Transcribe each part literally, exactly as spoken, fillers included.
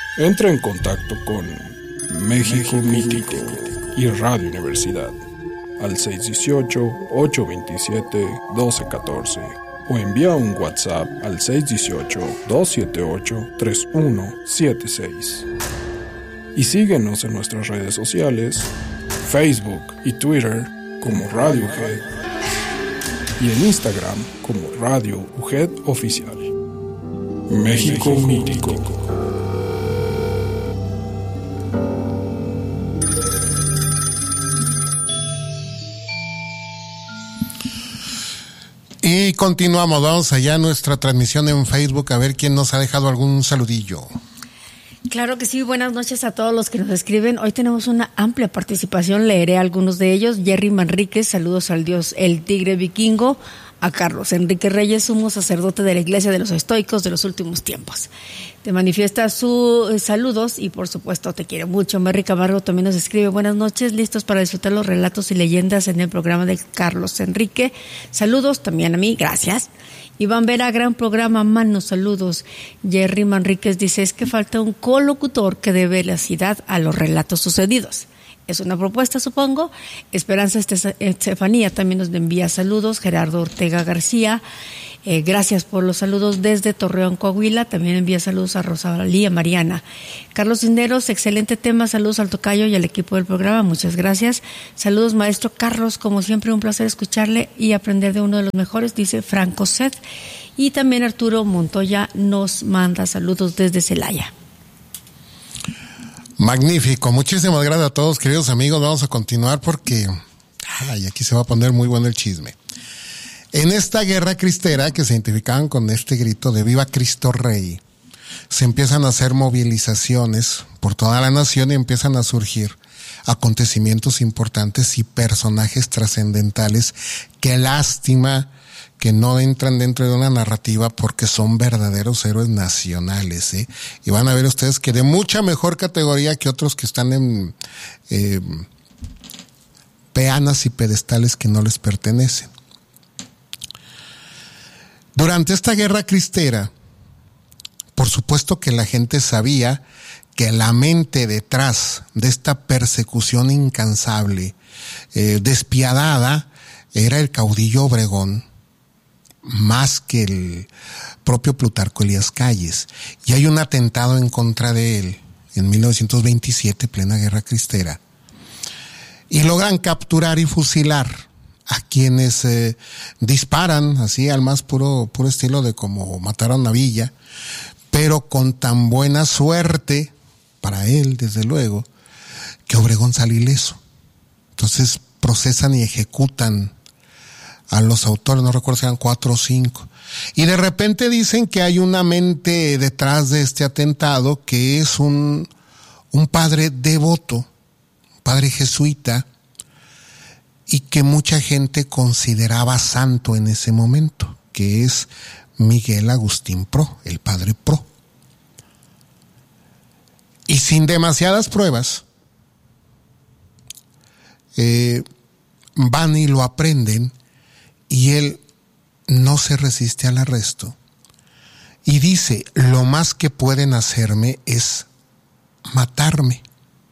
Entra en contacto con México Mítico y Radio Universidad al seis uno ocho, ocho dos siete, uno dos uno cuatro o envía un WhatsApp al seis uno ocho, dos siete ocho, tres uno siete seis. Y síguenos en nuestras redes sociales, Facebook y Twitter como Radio U G E D y en Instagram como Radio U G E D Oficial. México Mítico. Y continuamos, vamos allá a nuestra transmisión en Facebook a ver quién nos ha dejado algún saludillo. Claro que sí, buenas noches a todos los que nos escriben. Hoy tenemos una amplia participación, leeré algunos de ellos. Jerry Manríquez, saludos al dios el tigre vikingo. A Carlos Enrique Reyes, sumo sacerdote de la Iglesia de los Estoicos de los últimos tiempos. Te manifiesta sus eh, saludos y por supuesto te quiere mucho. Merry Camargo también nos escribe, buenas noches, listos para disfrutar los relatos y leyendas en el programa de Carlos Enrique. Saludos también a mí, gracias. Iván Vera, gran programa, manos, saludos. Jerry Manríquez dice, es que falta un colocutor que dé veracidad a los relatos sucedidos. Es una propuesta, supongo. Esperanza Estefanía también nos envía saludos. Gerardo Ortega García, eh, gracias por los saludos desde Torreón, Coahuila. También envía saludos a Rosalía Mariana. Carlos Cisneros, excelente tema. Saludos al tocayo y al equipo del programa. Muchas gracias. Saludos, maestro Carlos. Como siempre, un placer escucharle y aprender de uno de los mejores, dice Franco Sed. Y también Arturo Montoya nos manda saludos desde Celaya. Magnífico, muchísimas gracias a todos, queridos amigos. Vamos a continuar porque ay, aquí se va a poner muy bueno el chisme. En esta guerra cristera que se identificaban con este grito de Viva Cristo Rey, se empiezan a hacer movilizaciones por toda la nación y empiezan a surgir acontecimientos importantes y personajes trascendentales. Qué lástima que no entran dentro de una narrativa porque son verdaderos héroes nacionales, ¿eh? Y van a ver ustedes que de mucha mejor categoría que otros que están en eh, peanas y pedestales que no les pertenecen. Durante esta guerra cristera, por supuesto que la gente sabía que la mente detrás de esta persecución incansable, eh, despiadada, era el caudillo Obregón, más que el propio Plutarco Elías Calles. Y hay un atentado en contra de él en mil novecientos veintisiete, plena guerra cristera, y logran capturar y fusilar a quienes eh, disparan así al más puro puro estilo de como mataron a Villa, pero con tan buena suerte para él, desde luego, que Obregón sale ileso. Entonces procesan y ejecutan a los autores, no recuerdo si eran cuatro o cinco. Y de repente dicen que hay una mente detrás de este atentado que es un, un padre devoto, un padre jesuita, y que mucha gente consideraba santo en ese momento, que es Miguel Agustín Pro, el padre Pro. Y sin demasiadas pruebas, eh, van y lo aprenden. Y él no se resiste al arresto y dice, lo más que pueden hacerme es matarme.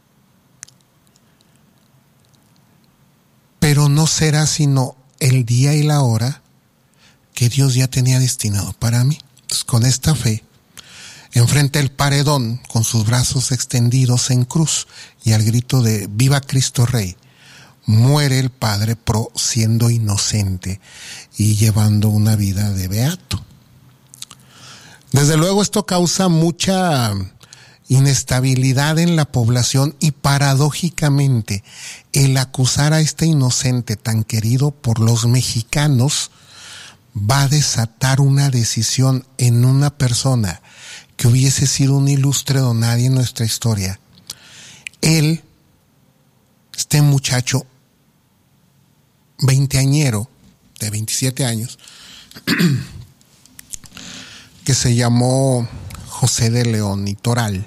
Pero no será sino el día y la hora que Dios ya tenía destinado para mí. Entonces, con esta fe, enfrenta el paredón con sus brazos extendidos en cruz y al grito de Viva Cristo Rey, muere el padre Pro siendo inocente y llevando una vida de beato. Desde luego esto causa mucha inestabilidad en la población y paradójicamente el acusar a este inocente tan querido por los mexicanos va a desatar una decisión en una persona que hubiese sido un ilustre don nadie en nuestra historia. Él, este muchacho veinteañero, de veintisiete años, que se llamó José de León y Toral,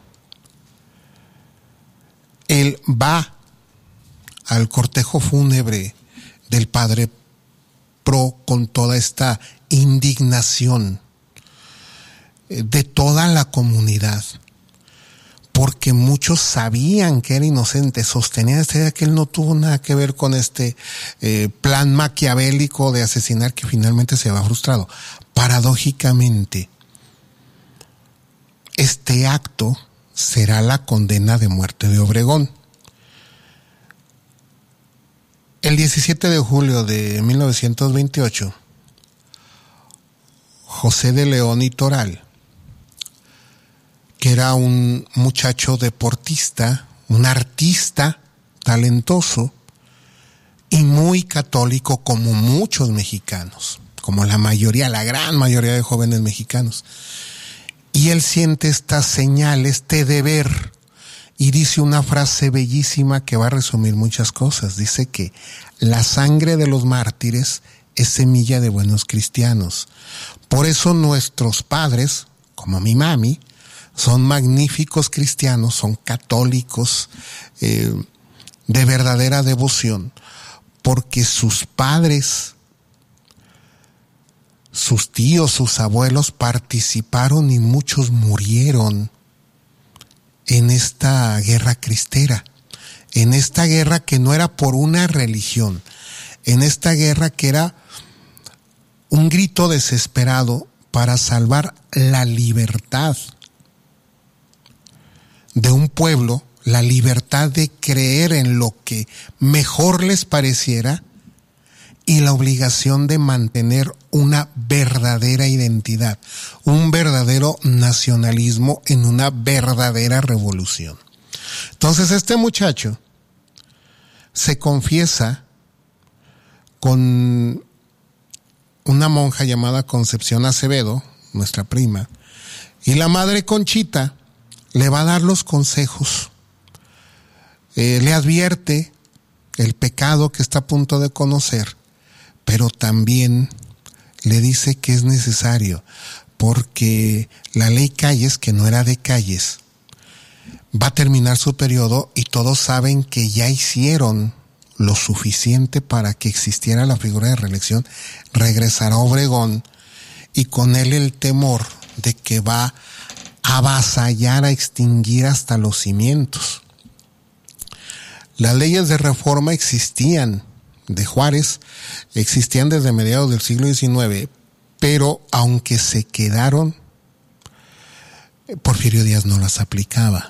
él va al cortejo fúnebre del padre Pro con toda esta indignación de toda la comunidad, porque muchos sabían que era inocente, sostenían esta idea que él no tuvo nada que ver con este eh, plan maquiavélico de asesinar que finalmente se había frustrado. Paradójicamente, este acto será la condena de muerte de Obregón. El diecisiete de julio de mil novecientos veintiocho, José de León y Toral, que era un muchacho deportista, un artista talentoso y muy católico como muchos mexicanos, como la mayoría, la gran mayoría de jóvenes mexicanos. Y él siente esta señal, este deber, y dice una frase bellísima que va a resumir muchas cosas. Dice que la sangre de los mártires es semilla de buenos cristianos. Por eso nuestros padres, como mi mami, son magníficos cristianos, son católicos eh, de verdadera devoción, porque sus padres, sus tíos, sus abuelos participaron y muchos murieron en esta guerra cristera, en esta guerra que no era por una religión, en esta guerra que era un grito desesperado para salvar la libertad de un pueblo, la libertad de creer en lo que mejor les pareciera y la obligación de mantener una verdadera identidad, un verdadero nacionalismo en una verdadera revolución. Entonces este muchacho se confiesa con una monja llamada Concepción Acevedo, nuestra prima, y la madre Conchita le va a dar los consejos, eh, le advierte el pecado que está a punto de conocer, pero también le dice que es necesario, porque la ley Calles, que no era de Calles, va a terminar su periodo y todos saben que ya hicieron lo suficiente para que existiera la figura de reelección. Regresará Obregón y con él el temor de que va a avasallar, a extinguir hasta los cimientos. Las leyes de reforma existían, de Juárez, existían desde mediados del siglo diecinueve, pero aunque se quedaron, Porfirio Díaz no las aplicaba.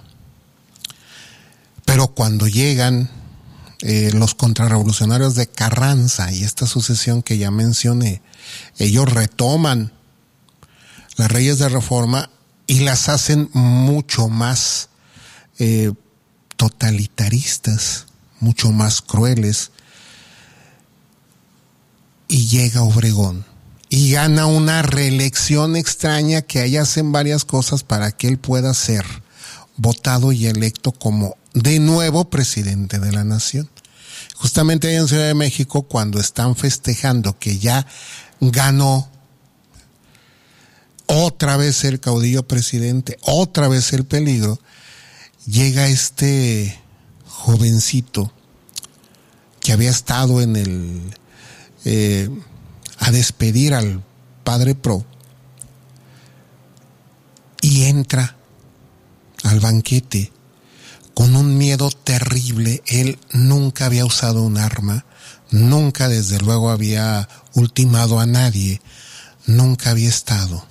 Pero cuando llegan eh, los contrarrevolucionarios de Carranza y esta sucesión que ya mencioné, ellos retoman las leyes de reforma y las hacen mucho más eh, totalitaristas, mucho más crueles. Y llega Obregón y gana una reelección extraña que ahí hacen varias cosas para que él pueda ser votado y electo como de nuevo presidente de la nación. Justamente ahí en Ciudad de México, cuando están festejando que ya ganó otra vez el caudillo presidente, otra vez el peligro, llega este jovencito que había estado en el eh, a despedir al padre Pro y entra al banquete con un miedo terrible. Él nunca había usado un arma, nunca desde luego había ultimado a nadie, nunca había estado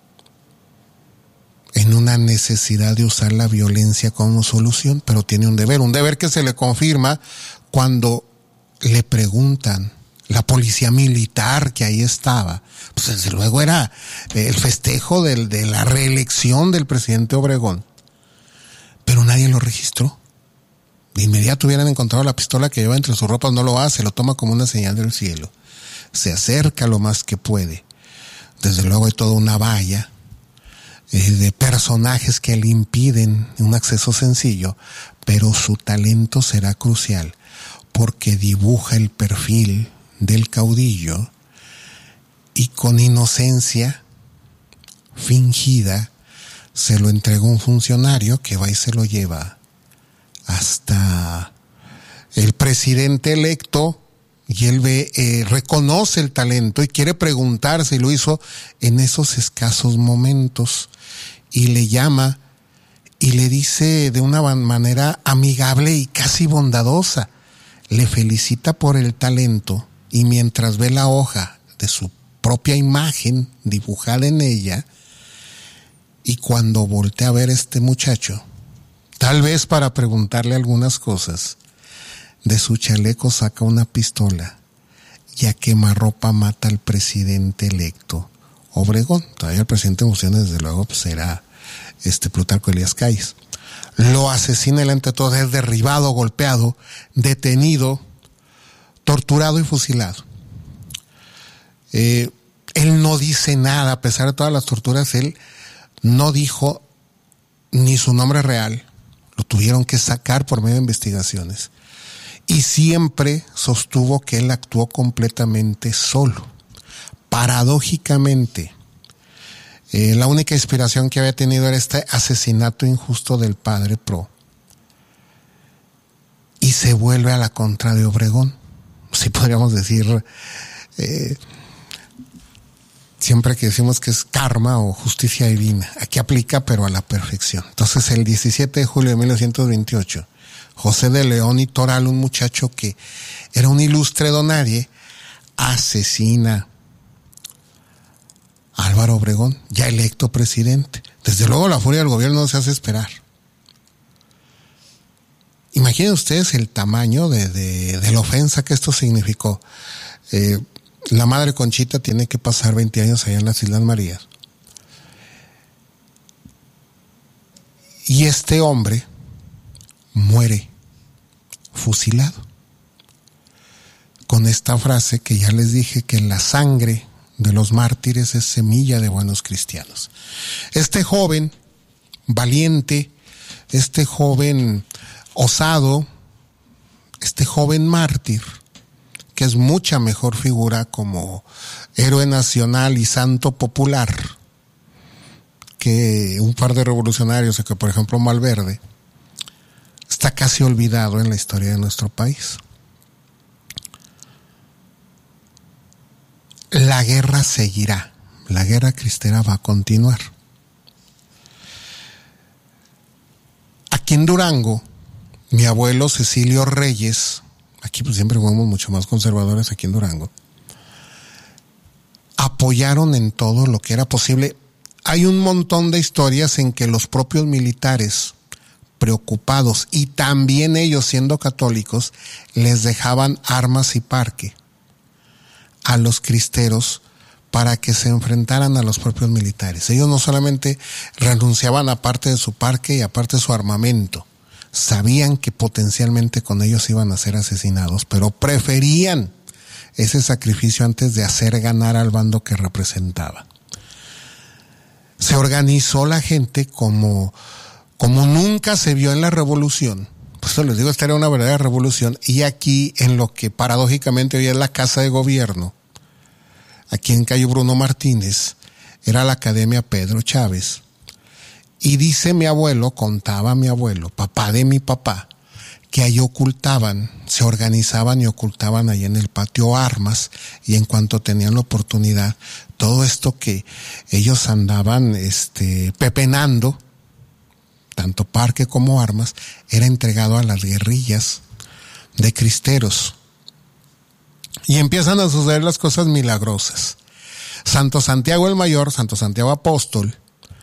en una necesidad de usar la violencia como solución, pero tiene un deber, un deber que se le confirma cuando le preguntan, la policía militar que ahí estaba, pues desde luego era el festejo del, de la reelección del presidente Obregón, pero nadie lo registró. De inmediato hubieran encontrado la pistola que lleva entre sus ropas, no lo hace, lo toma como una señal del cielo, se acerca lo más que puede. Desde luego hay toda una valla de personajes que le impiden un acceso sencillo, pero su talento será crucial porque dibuja el perfil del caudillo y con inocencia fingida se lo entregó un funcionario que va y se lo lleva hasta el presidente electo y él ve, eh, reconoce el talento y quiere preguntar si lo hizo en esos escasos momentos y le llama y le dice de una manera amigable y casi bondadosa, le felicita por el talento, y mientras ve la hoja de su propia imagen dibujada en ella, y cuando voltea a ver a este muchacho, tal vez para preguntarle algunas cosas, de su chaleco saca una pistola y a quemarropa mata al presidente electo Obregón. Todavía el presidente en funciones, desde luego, pues era este Plutarco Elías Calles. Lo asesina él, ante todo, es derribado, golpeado, detenido, torturado y fusilado. Eh, él no dice nada, a pesar de todas las torturas, él no dijo ni su nombre real, lo tuvieron que sacar por medio de investigaciones, y siempre sostuvo que él actuó completamente solo. Paradójicamente, eh, la única inspiración que había tenido era este asesinato injusto del padre Pro, y se vuelve a la contra de Obregón. Si podríamos decir, eh, siempre que decimos que es karma o justicia divina, aquí aplica, pero a la perfección. Entonces, el diecisiete de julio de mil novecientos veintiocho, José de León y Toral, un muchacho que era un ilustre donadie, asesina a Álvaro Obregón, ya electo presidente. Desde luego la furia del gobierno no se hace esperar. Imaginen ustedes el tamaño de, de, de la ofensa que esto significó. Eh, la madre Conchita tiene que pasar veinte años allá en las Islas Marías. Y este hombre muere fusilado, con esta frase que ya les dije, que la sangre de los mártires es semilla de buenos cristianos. Este joven valiente, este joven osado, este joven mártir, que es mucha mejor figura como héroe nacional y santo popular que un par de revolucionarios, que por ejemplo Malverde, está casi olvidado en la historia de nuestro país. La guerra seguirá, la guerra cristera va a continuar. Aquí en Durango, mi abuelo Cecilio Reyes, aquí pues siempre fuimos mucho más conservadores aquí en Durango, apoyaron en todo lo que era posible. Hay un montón de historias en que los propios militares, preocupados, y también ellos siendo católicos, les dejaban armas y parque a los cristeros para que se enfrentaran a los propios militares. Ellos no solamente renunciaban a parte de su parque y a parte de su armamento, sabían que potencialmente con ellos iban a ser asesinados, pero preferían ese sacrificio antes de hacer ganar al bando que representaba. Se organizó la gente como, como nunca se vio en la revolución. Pues les digo, esta era una verdadera revolución. Y aquí, en lo que paradójicamente hoy es la Casa de Gobierno, aquí en calle Bruno Martínez, era la Academia Pedro Chávez. Y dice mi abuelo, contaba mi abuelo, papá de mi papá, que ahí ocultaban, se organizaban y ocultaban ahí en el patio armas, y en cuanto tenían la oportunidad, todo esto que ellos andaban este, pepenando, tanto parque como armas, era entregado a las guerrillas de cristeros. Y empiezan a suceder las cosas milagrosas. Santo Santiago el Mayor, Santo Santiago Apóstol,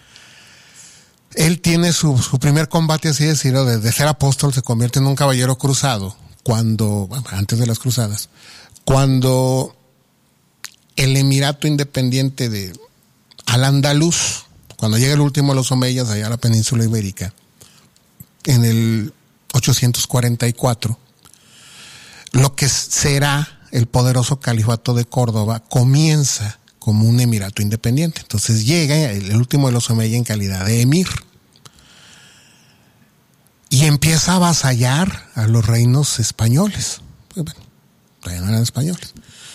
él tiene su, su primer combate, así decirlo, de ser apóstol se convierte en un caballero cruzado, cuando, bueno, antes de las cruzadas, cuando el Emirato Independiente de Al-Andalus, cuando llega el último de los omeyas allá a la península ibérica, en el ochocientos cuarenta y cuatro, lo que será el poderoso califato de Córdoba comienza como un emirato independiente. Entonces llega el último de los omeyas en calidad de emir y empieza a avasallar a los reinos españoles. Pues bueno, todavía no eran españoles.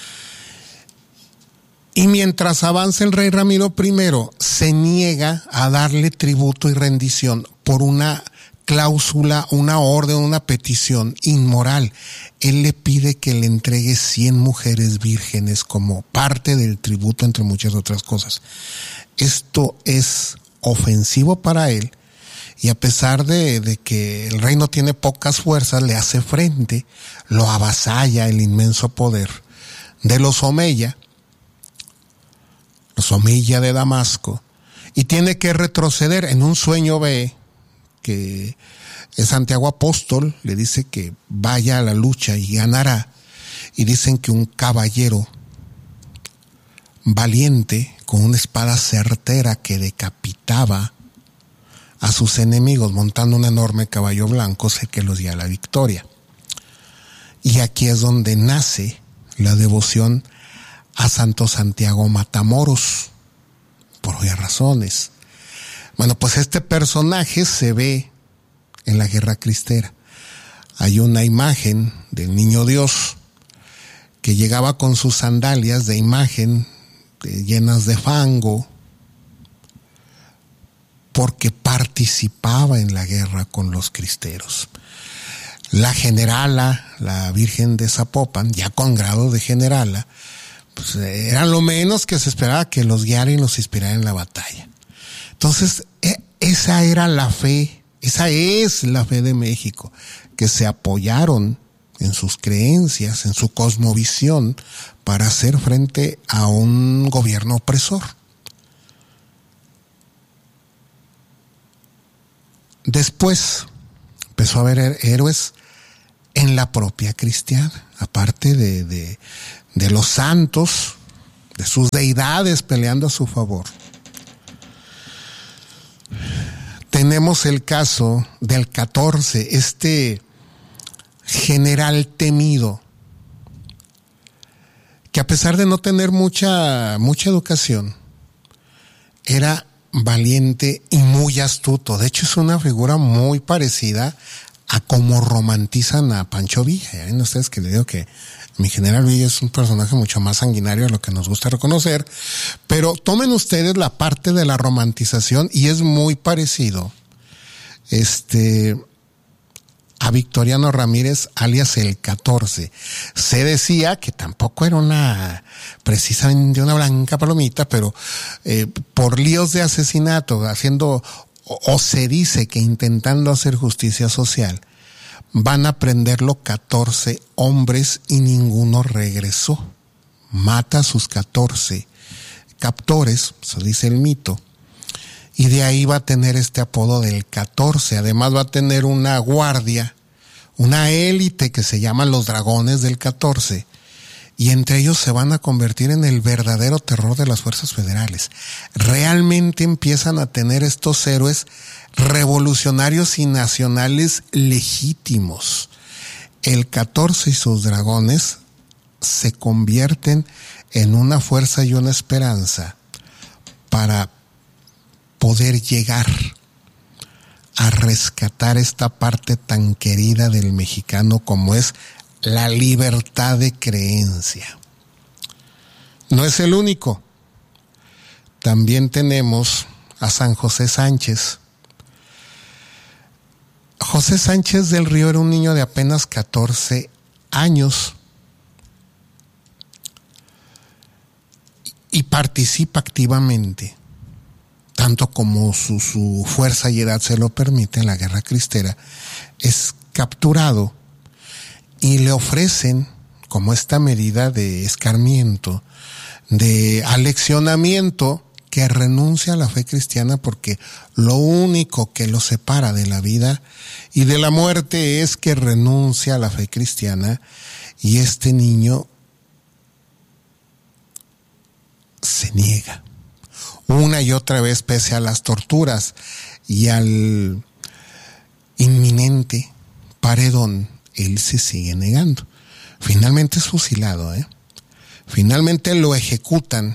Y mientras avanza el rey Ramiro primero, se niega a darle tributo y rendición por una cláusula, una orden, una petición inmoral. Él le pide que le entregue cien mujeres vírgenes como parte del tributo, entre muchas otras cosas. Esto es ofensivo para él, y a pesar de, de que el reino tiene pocas fuerzas, le hace frente, lo avasalla el inmenso poder de los Omeya, los Omeya de Damasco, y tiene que retroceder. En un sueño ve que Santiago Apóstol le dice que vaya a la lucha y ganará, y dicen que un caballero valiente con una espada certera que decapitaba a sus enemigos montando un enorme caballo blanco es el que los dio la victoria. Y aquí es donde nace la devoción a Santo Santiago Matamoros, por obvias razones. Bueno, pues este personaje se ve en la Guerra Cristera. Hay una imagen del Niño Dios que llegaba con sus sandalias de imagen de, llenas de fango, porque participaba en la guerra con los cristeros. La generala, la Virgen de Zapopan, ya con grado de generala, pues era lo menos que se esperaba que los guiara y los inspirara en la batalla. Entonces, esa era la fe, esa es la fe de México, que se apoyaron en sus creencias, en su cosmovisión, para hacer frente a un gobierno opresor. Después empezó a haber héroes en la propia cristiana, aparte de, de, de los santos, de sus deidades peleando a su favor. Tenemos el caso del catorce, este general temido, que a pesar de no tener mucha, mucha educación, era valiente y muy astuto. De hecho, es una figura muy parecida a cómo romantizan a Pancho Villa. Ya ven ustedes que le digo que mi general Villa es un personaje mucho más sanguinario de lo que nos gusta reconocer, pero tomen ustedes la parte de la romantización y es muy parecido este a Victoriano Ramírez, alias el catorce. Se decía que tampoco era una precisamente una blanca palomita, pero eh, por líos de asesinato, haciendo, o, o se dice que intentando hacer justicia social, van a prenderlo catorce hombres y ninguno regresó. Mata a sus catorce captores, eso dice el mito, y de ahí va a tener este apodo del catorce. Además va a tener una guardia, una élite que se llaman los dragones del catorce, y entre ellos se van a convertir en el verdadero terror de las fuerzas federales. Realmente empiezan a tener estos héroes revolucionarios y nacionales legítimos. El catorce y sus dragones se convierten en una fuerza y una esperanza para poder llegar a rescatar esta parte tan querida del mexicano como es la libertad de creencia. No es el único. También tenemos a San José Sánchez. José Sánchez del Río era un niño de apenas catorce años y participa activamente, tanto como su, su fuerza y edad se lo permite, en la Guerra Cristera. Es capturado y le ofrecen, como esta medida de escarmiento, de aleccionamiento, que renuncia a la fe cristiana, porque lo único que lo separa de la vida y de la muerte es que renuncia a la fe cristiana, y este niño se niega una y otra vez, pese a las torturas y al inminente paredón. Él se sigue negando. Finalmente es fusilado, ¿eh? Finalmente lo ejecutan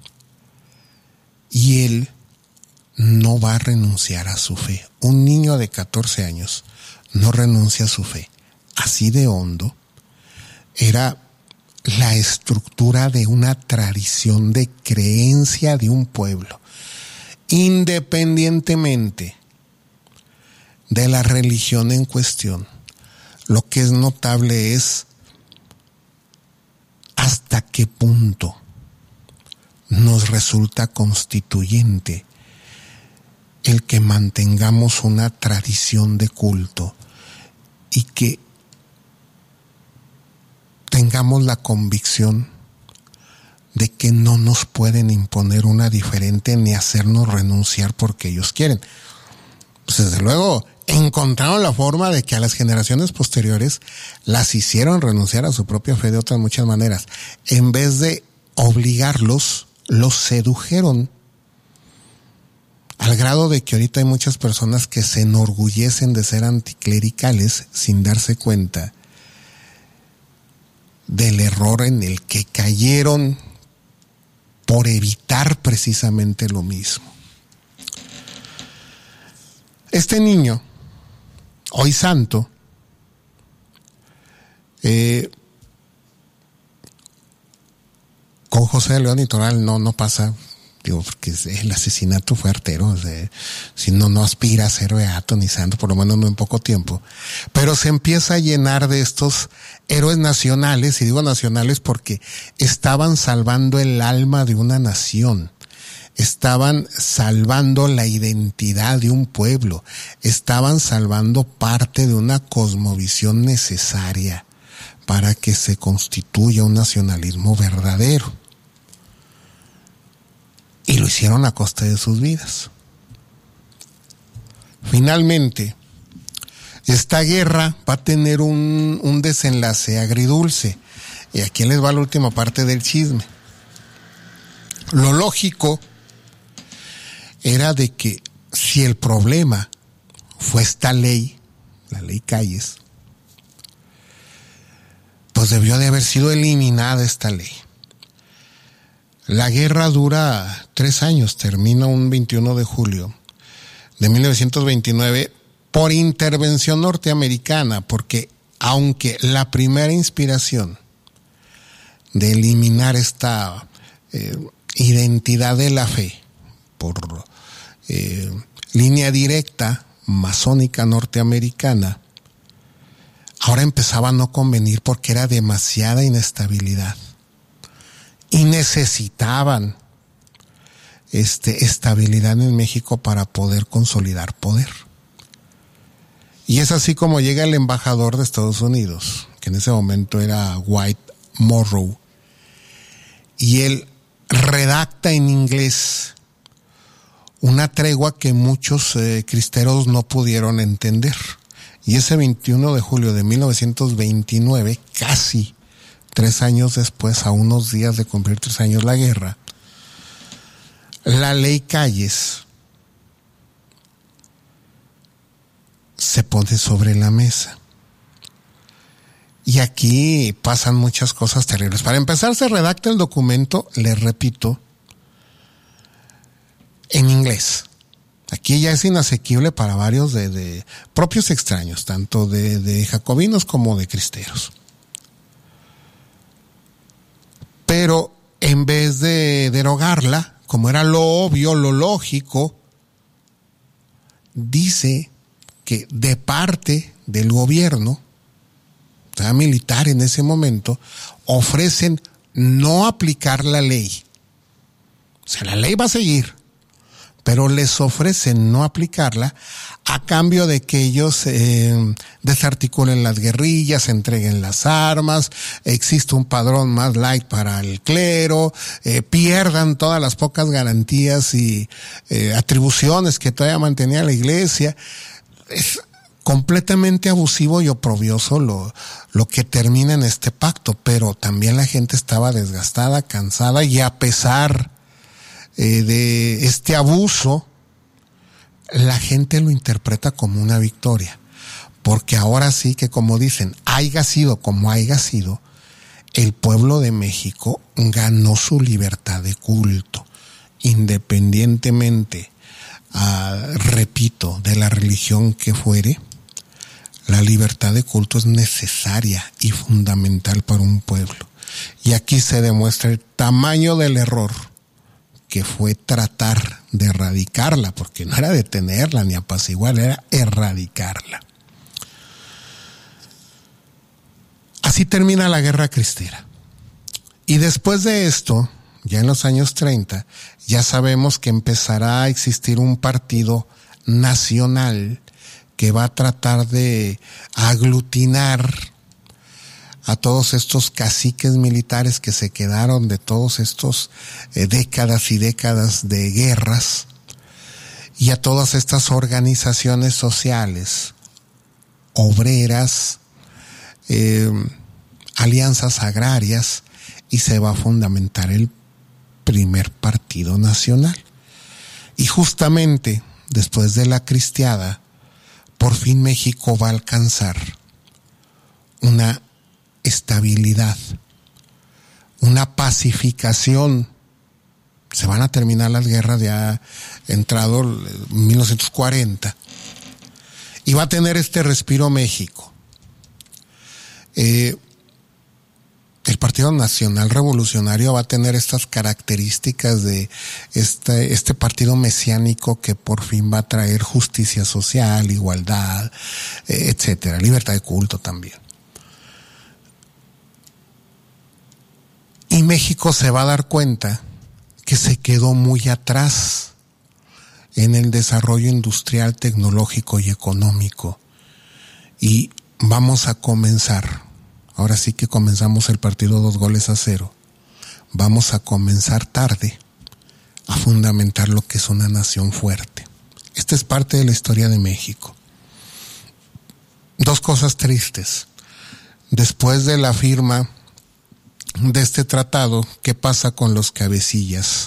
y él no va a renunciar a su fe. Un niño de catorce años no renuncia a su fe. Así de hondo era la estructura de una tradición de creencia de un pueblo, independientemente de la religión en cuestión. Lo que es notable es hasta qué punto nos resulta constituyente el que mantengamos una tradición de culto y que tengamos la convicción de que no nos pueden imponer una diferente ni hacernos renunciar porque ellos quieren. Pues desde luego encontraron la forma de que a las generaciones posteriores las hicieron renunciar a su propia fe de otras muchas maneras. En vez de obligarlos, los sedujeron. Al grado de que ahorita hay muchas personas que se enorgullecen de ser anticlericales sin darse cuenta del error en el que cayeron por evitar precisamente lo mismo. Este niño, hoy santo, eh, con José de León y Toral no, no pasa, digo, porque el asesinato fue artero, o sea, si no, no aspira a ser beato ni santo, por lo menos no en poco tiempo, pero se empieza a llenar de estos héroes nacionales, y digo nacionales porque estaban salvando el alma de una nación, estaban salvando la identidad de un pueblo, estaban salvando parte de una cosmovisión necesaria para que se constituya un nacionalismo verdadero. Y lo hicieron a costa de sus vidas. Finalmente, esta guerra va a tener un, un desenlace agridulce. Y aquí les va la última parte del chisme. Lo lógico era de que si el problema fue esta ley, la ley Calles, pues debió de haber sido eliminada esta ley. La guerra dura tres años, termina un veintiuno de julio de mil novecientos veintinueve por intervención norteamericana, porque aunque la primera inspiración de eliminar esta eh, identidad de la fe por eh, línea directa masónica norteamericana, ahora empezaba a no convenir porque era demasiada inestabilidad. Y necesitaban este, estabilidad en México para poder consolidar poder. Y es así como llega el embajador de Estados Unidos, que en ese momento era White Morrow, y él redacta en inglés una tregua que muchos eh, cristeros no pudieron entender. Y ese veintiuno de julio de mil novecientos veintinueve, casi tres años después, a unos días de cumplir tres años la guerra, la ley Calles se pone sobre la mesa. Y aquí pasan muchas cosas terribles. Para empezar, se redacta el documento, les repito, en inglés. Aquí ya es inasequible para varios de, de propios extraños, tanto de, de jacobinos como de cristeros. Pero en vez de derogarla, como era lo obvio, lo lógico, dice que de parte del gobierno, o sea, militar en ese momento, ofrecen no aplicar la ley. O sea, la ley va a seguir, pero les ofrecen no aplicarla a cambio de que ellos eh, desarticulen las guerrillas, entreguen las armas, existe un padrón más light para el clero, eh, pierdan todas las pocas garantías y eh, atribuciones que todavía mantenía la iglesia. Es completamente abusivo y oprobioso lo, lo que termina en este pacto, pero también la gente estaba desgastada, cansada, y a pesar eh, de este abuso, la gente lo interpreta como una victoria, porque ahora sí que, como dicen, haya sido como haya sido, el pueblo de México ganó su libertad de culto, independientemente, uh, repito, de la religión que fuere. La libertad de culto es necesaria y fundamental para un pueblo. Y aquí se demuestra el tamaño del error que fue tratar de erradicarla, porque no era detenerla ni apaciguarla, era erradicarla. Así termina la guerra cristera. Y después de esto, ya en los años treinta, ya sabemos que empezará a existir un partido nacional que va a tratar de aglutinar a todos estos caciques militares que se quedaron de todos estos eh, décadas y décadas de guerras, y a todas estas organizaciones sociales, obreras, eh, alianzas agrarias, y se va a fundamentar el primer partido nacional. Y justamente después de la Cristiada, por fin México va a alcanzar una estabilidad, una pacificación. Se van a terminar las guerras ya entrado mil novecientos cuarenta, y va a tener este respiro México. Eh, el Partido Nacional Revolucionario va a tener estas características de este, este partido mesiánico que por fin va a traer justicia social, igualdad, eh, etcétera, libertad de culto también. Y México se va a dar cuenta que se quedó muy atrás en el desarrollo industrial, tecnológico y económico. Y vamos a comenzar, ahora sí que comenzamos el partido dos goles a cero, vamos a comenzar tarde a fundamentar lo que es una nación fuerte. Esta es parte de la historia de México. Dos cosas tristes. Después de la firma de este tratado, ¿qué pasa con los cabecillas